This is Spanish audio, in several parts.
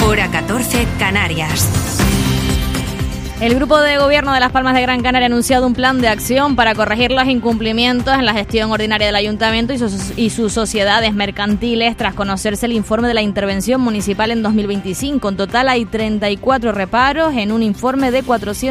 Hora 14, Canarias. El Grupo de Gobierno de Las Palmas de Gran Canaria ha anunciado un plan de acción para corregir los incumplimientos en la gestión ordinaria del Ayuntamiento y sus sociedades mercantiles tras conocerse el informe de la intervención municipal en 2025. En total hay 34 reparos en un informe de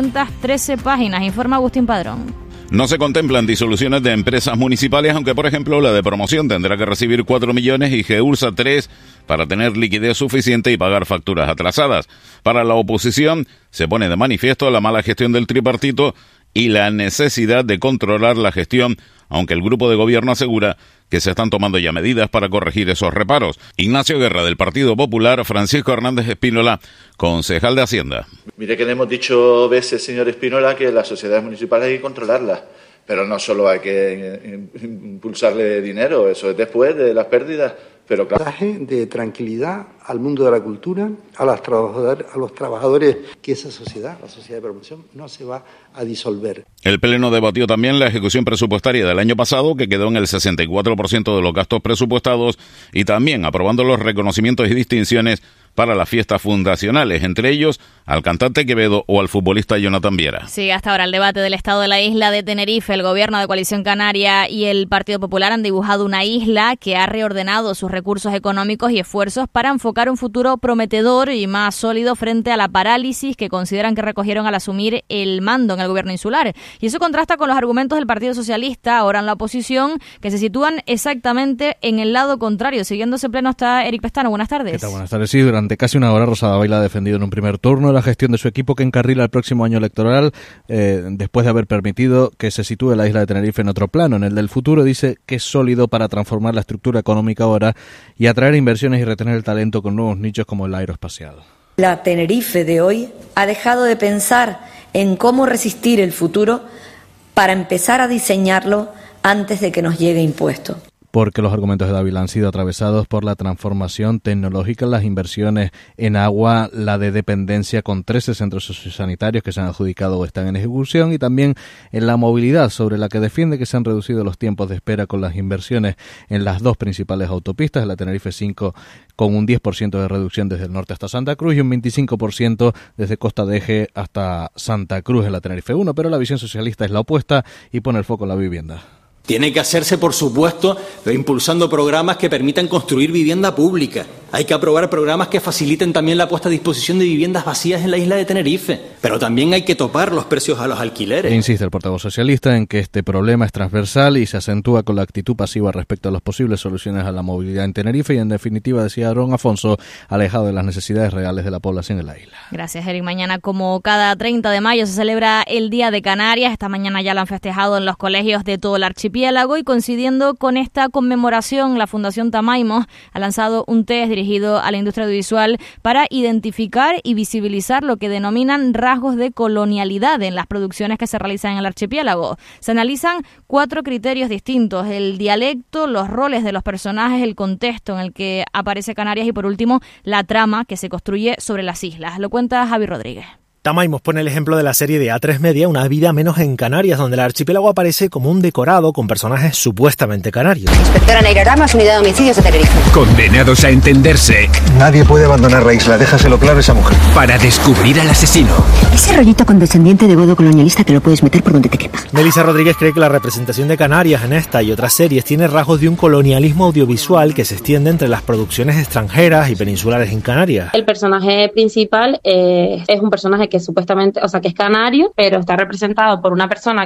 413 páginas, informa Agustín Padrón. No se contemplan disoluciones de empresas municipales, aunque, por ejemplo, la de promoción tendrá que recibir 4 millones y GEURSA 3 para tener liquidez suficiente y pagar facturas atrasadas. Para la oposición, se pone de manifiesto la mala gestión del tripartito y la necesidad de controlar la gestión, aunque el grupo de gobierno asegura que se están tomando ya medidas para corregir esos reparos. Ignacio Guerra, del Partido Popular, Francisco Hernández Espínola, concejal de Hacienda. Mire que le hemos dicho veces, señor Espínola, que las sociedades municipales hay que controlarlas, pero no solo hay que impulsarle dinero, eso es después de las pérdidas. Pero claro, de tranquilidad al mundo de la cultura, a los trabajadores, que esa sociedad, la sociedad de promoción, no se va a disolver. El Pleno debatió también la ejecución presupuestaria del año pasado, que quedó en el 64% de los gastos presupuestados, y también aprobando los reconocimientos y distinciones para las fiestas fundacionales, entre ellos al cantante Quevedo o al futbolista Jonathan Viera. Sí, hasta ahora el debate del estado de la isla de Tenerife, el gobierno de Coalición Canaria y el Partido Popular han dibujado una isla que ha reordenado sus recursos económicos y esfuerzos para enfocar un futuro prometedor y más sólido frente a la parálisis que consideran que recogieron al asumir el mando en el gobierno insular. Y eso contrasta con los argumentos del Partido Socialista, ahora en la oposición, que se sitúan exactamente en el lado contrario. Siguiendo ese pleno está Eric Pestano. Buenas tardes. ¿Qué tal? Buenas tardes. Sí, durante casi una hora Rosa Davaila ha defendido en un primer turno la gestión de su equipo que encarrila el próximo año electoral, después de haber permitido que se sitúe la isla de Tenerife en otro plano. En el del futuro dice que es sólido para transformar la estructura económica ahora y atraer inversiones y retener el talento con nuevos nichos como el aeroespacial. La Tenerife de hoy ha dejado de pensar en cómo resistir el futuro para empezar a diseñarlo antes de que nos llegue impuesto. Porque los argumentos de Dávila han sido atravesados por la transformación tecnológica, las inversiones en agua, la de dependencia con 13 centros sociosanitarios que se han adjudicado o están en ejecución, y también en la movilidad, sobre la que defiende que se han reducido los tiempos de espera con las inversiones en las dos principales autopistas, en la Tenerife 5 con un 10% de reducción desde el norte hasta Santa Cruz y un 25% desde Costa de Eje hasta Santa Cruz en la Tenerife 1, pero la visión socialista es la opuesta y pone el foco en la vivienda. Tiene que hacerse, por supuesto, impulsando programas que permitan construir vivienda pública. Hay que aprobar programas que faciliten también la puesta a disposición de viviendas vacías en la isla de Tenerife. Pero también hay que topar los precios a los alquileres. Insiste el portavoz socialista en que este problema es transversal y se acentúa con la actitud pasiva respecto a las posibles soluciones a la movilidad en Tenerife y, en definitiva, decía don Afonso, alejado de las necesidades reales de la población en la isla. Gracias, Eric. Mañana, como cada 30 de mayo, se celebra el Día de Canarias. Esta mañana ya lo han festejado en los colegios de todo el archipiélago, y coincidiendo con esta conmemoración, la Fundación Tamaimos ha lanzado un test dirigido a la industria audiovisual para identificar y visibilizar lo que denominan rasgos de colonialidad en las producciones que se realizan en el archipiélago. Se analizan 4 criterios distintos: el dialecto, los roles de los personajes, el contexto en el que aparece Canarias y, por último, la trama que se construye sobre las islas. Lo cuenta Javi Rodríguez. Tamaimos pone el ejemplo de la serie de A3 Media, Una vida menos en Canarias, donde el archipiélago aparece como un decorado con personajes supuestamente canarios. Inspectora Neira Ramas, Unidad de Homicidios de Tenerife. Condenados a entenderse. Nadie puede abandonar la isla, déjaselo claro a esa mujer. Para descubrir al asesino. Ese rollito condescendiente de godo colonialista te lo puedes meter por donde te quepa. Melissa Rodríguez cree que la representación de Canarias en esta y otras series tiene rasgos de un colonialismo audiovisual que se extiende entre las producciones extranjeras y peninsulares en Canarias. El personaje principal es un personaje que supuestamente, o sea, que es canario, pero está representado por una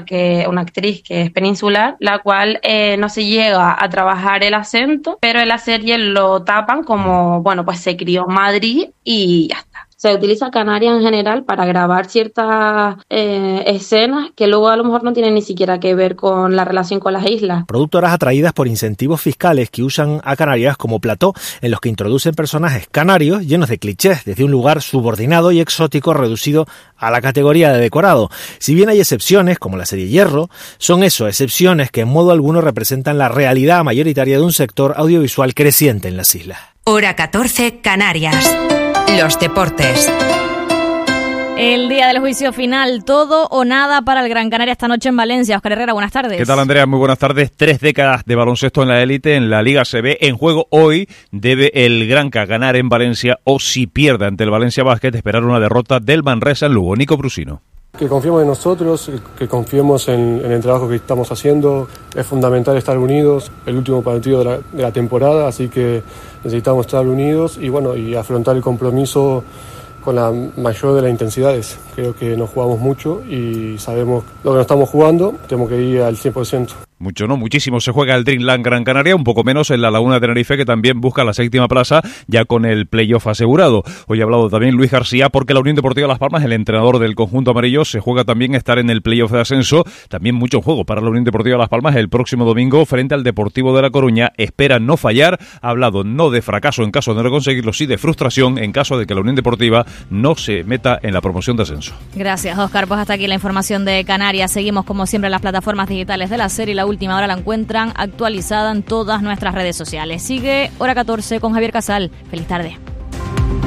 actriz que es peninsular, la cual no se llega a trabajar el acento, pero en la serie lo tapan como, bueno, pues se crió en Madrid y ya está. Se utiliza Canarias en general para grabar ciertas escenas que luego a lo mejor no tienen ni siquiera que ver con la relación con las islas. Productoras atraídas por incentivos fiscales que usan a Canarias como plató, en los que introducen personajes canarios llenos de clichés, desde un lugar subordinado y exótico reducido a la categoría de decorado. Si bien hay excepciones, como la serie Hierro, son excepciones que en modo alguno representan la realidad mayoritaria de un sector audiovisual creciente en las islas. Hora 14, Canarias. Los deportes. El día del juicio final, todo o nada para el Gran Canaria esta noche en Valencia. Óscar Herrera, buenas tardes. ¿Qué tal, Andrea? Muy buenas tardes. 3 décadas de baloncesto en la élite, en la Liga CB. En juego hoy debe el Granca ganar en Valencia o, si pierde ante el Valencia Basket, esperar una derrota del Manresa en Lugo. Nico Brusino. Que confiemos en nosotros, que confiemos en el trabajo que estamos haciendo. Es fundamental estar unidos, el último partido de la temporada, así que necesitamos estar unidos y afrontar el compromiso con la mayor de las intensidades. Creo que nos jugamos mucho y sabemos lo que nos estamos jugando, tenemos que ir al 100%. Mucho no, muchísimo se juega el Dreamland Gran Canaria, un poco menos en la Laguna de Tenerife, que también busca la 7ª plaza ya con el playoff asegurado. Hoy ha hablado también Luis García, porque la Unión Deportiva Las Palmas, el entrenador del conjunto amarillo, se juega también estar en el playoff de ascenso. También mucho en juego para la Unión Deportiva Las Palmas el próximo domingo frente al Deportivo de La Coruña. Espera no fallar, ha hablado no de fracaso en caso de no conseguirlo, sí de frustración en caso de que la Unión Deportiva no se meta en la promoción de ascenso. Gracias, Óscar. Pues hasta aquí la información de Canarias. Seguimos como siempre en las plataformas digitales de la serie. La última hora la encuentran actualizada en todas nuestras redes sociales. Sigue Hora 14 con Javier Casal. Feliz tarde.